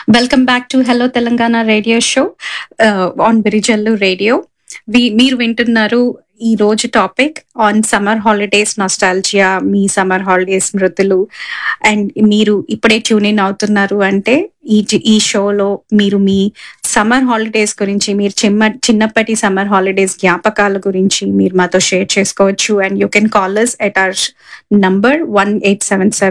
Welcome back to hello Telangana radio show on బిరిజల్లు radio. మీరు వింటున్నారు ఈ రోజు topic on summer holidays nostalgia, me summer holidays స్మృతులు. And మీరు ఇప్పుడే ట్యూన్ ఇన్ అవుతున్నారు అంటే ఈ షోలో మీరు మీ సమ్మర్ హాలిడేస్ గురించి, మీరు చిన్నప్పటి సమ్మర్ హాలిడేస్ జ్ఞాపకాల గురించి మీరు మాతో షేర్ చేసుకోవచ్చు. And you can call us at our number 1877